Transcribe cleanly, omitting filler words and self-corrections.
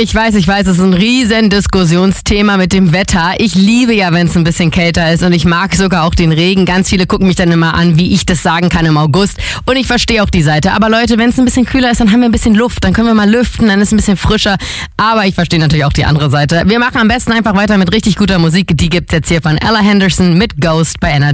Ich weiß, es ist ein riesen Diskussionsthema mit dem Wetter. Ich liebe ja, wenn es ein bisschen kälter ist und ich mag sogar auch den Regen. Ganz viele gucken mich dann immer an, wie ich das sagen kann im August. Und ich verstehe auch die Seite. Aber Leute, wenn es ein bisschen kühler ist, dann haben wir ein bisschen Luft. Dann können wir mal lüften, dann ist es ein bisschen frischer. Aber ich verstehe natürlich auch die andere Seite. Wir machen am besten einfach weiter mit richtig guter Musik. Die gibt's jetzt hier von Ella Henderson mit Ghost bei NRJ.